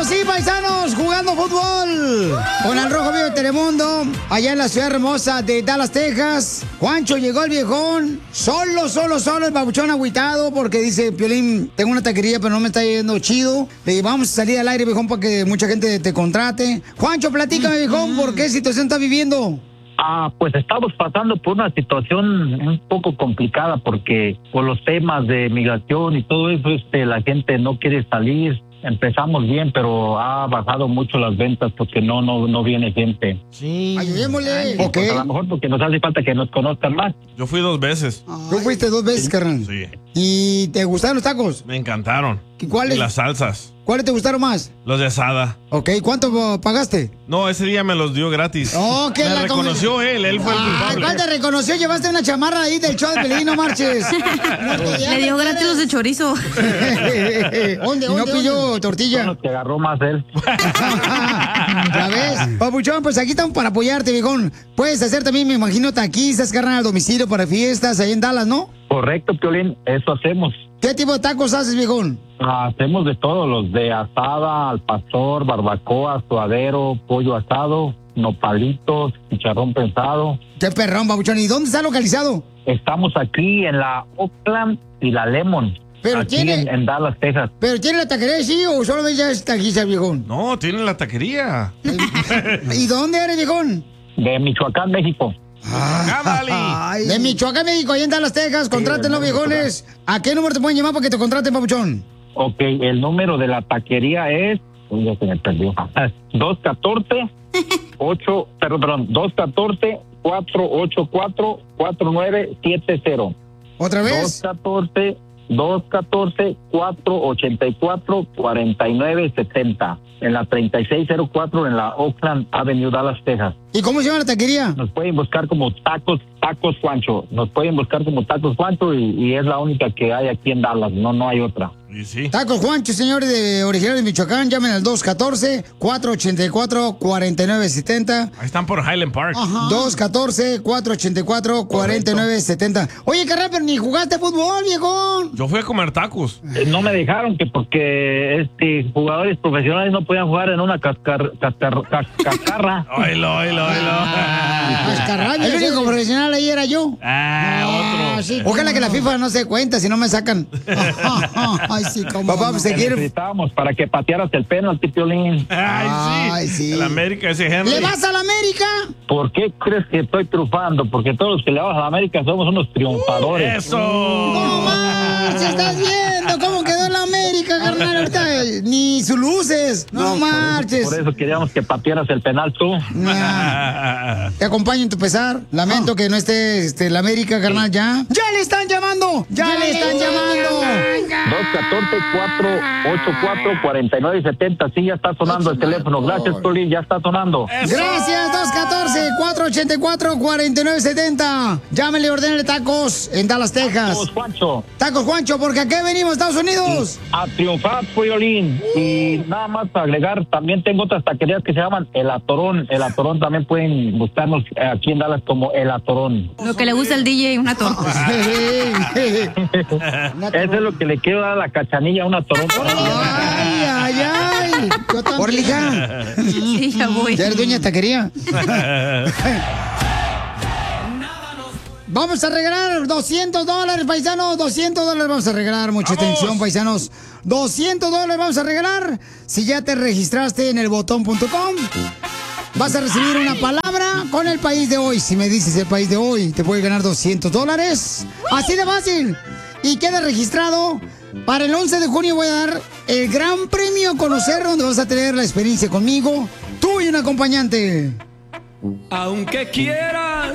sí, paisanos, jugando fútbol con el Rojo Vivo de Telemundo, allá en la ciudad hermosa de Dallas, Texas. Juancho, llegó el viejón, solo, el babuchón agüitado, porque dice, Piolín, tengo una taquería, pero no me está yendo chido. Le dije, vamos a salir al aire, viejón, para que mucha gente te contrate. Juancho, platícame, viejón, ¿por qué situación estás viviendo? Pues estamos pasando por una situación un poco complicada porque por los temas de migración y todo eso, la gente no quiere salir. Empezamos bien, pero ha bajado mucho las ventas porque no viene gente. Sí. Ayudémosle. Ok. Pues a lo mejor porque nos hace falta que nos conozcan más. Yo fui 2 veces. ¿Tú fuiste 2 veces, carnal? Sí. ¿Y te gustaron los tacos? Me encantaron. ¿Cuáles? Y las salsas. ¿Cuáles te gustaron más? Los de asada. Ok, ¿cuánto pagaste? No, ese día me los dio gratis. Oh, que me reconoció él fue el culpable. ¿Cuál te reconoció? Llevaste una chamarra ahí del show de Pelín, no marches. Le dio gratis los de chorizo. ¿Dónde? No pilló tortilla. Son los que agarró más él. ¿Ya ves? Papuchón, pues aquí estamos para apoyarte, viejón. Puedes hacer también, me imagino, taquizas, carnal, al domicilio para fiestas ahí en Dallas, ¿no? Correcto, Piolín, eso hacemos. ¿Qué tipo de tacos haces, viejón? Hacemos de todo, los de asada, al pastor, barbacoa, suadero, pollo asado, nopalitos, chicharrón prensado. Qué perrón, babuchón. ¿Y dónde está localizado? Estamos aquí en la Oakland y la Lemon. Pero aquí tiene... en Dallas, Texas. ¿Pero tiene la taquería, sí, o solo ya es taquiza, viejón? No, tiene la taquería. ¿Y dónde eres, viejón? De Michoacán, México. De Michoacán, México, ahí en Dallas, Texas. Contrátenlo, viejones. ¿A qué número te pueden llamar para que te contraten, papuchón? Ok, el número de la taquería es... Uy, ya se me perdió. 214-484-4970. ¿Otra vez? 214-484-4970. En la 3604 en la Oakland Avenue, Dallas, Texas. ¿Y cómo se llama la taquería? Nos pueden buscar como Tacos Juancho. Nos pueden buscar como Tacos Juancho y es la única que hay aquí en Dallas. No hay otra. Sí. Tacos Juancho, señores, de original de Michoacán. Llamen al 214-484-4970. Ahí están por Highland Park. 214-484-4970. Oye, carnal, pero ni jugaste fútbol, viejón. Yo fui a comer tacos. No me dejaron que porque jugadores profesionales no podían jugar en una cascarra. Oilo. El único profesional ahí era yo. Otro. Sí, ojalá que la FIFA no se dé cuenta, si no me sacan. Ay, sí, cómo. Papá, pues necesitábamos para que patearas el penalti, Piolín. Ay, sí. El América, ese Henry. ¿Le vas a la América? ¿Por qué crees que estoy triunfando? Porque todos los que le vamos a la América somos unos triunfadores. ¡Eso! No marches, estás viendo cómo quedó la América, carnal. Ahorita ni sus luces. No marches. Por eso queríamos que patearas el penal tú. Te acompaño en tu pesar. Lamento que no esté la América, carnal, ya. ¡Ya le están llamando! ¡Ya le están llamando! 214-484-4970. Sí, ya está sonando el teléfono. Gracias, Piolín, ya está sonando. Gracias, 214-484-4970. Llámenle y ordénenle tacos en Dallas, Texas. Tacos Juancho. Tacos Juancho, porque aquí venimos, Estados Unidos. A triunfar, Piolín. Y nada más para agregar, también tengo otras taquerías que se llaman El Atorón. El Atorón también pueden buscarnos aquí en Dallas como El Atorón. Lo que le gusta al DJ, una torta. Eso es lo que le quiero dar a la Cachanilla, una Atorón. Ay. Por liga. Sí, ya voy. ¿Ya eres dueña de taquería? Vamos a regalar $200, paisanos. $200 vamos a regalar. Mucha atención, paisanos. $200 vamos a regalar. Si ya te registraste en elbotón.com, vas a recibir una palabra con el país de hoy. Si me dices el país de hoy, te puedes ganar $200. Así de fácil. Y queda registrado. Para el 11 de junio voy a dar el gran premio a conocer, donde vas a tener la experiencia conmigo, tú y un acompañante. Aunque quiera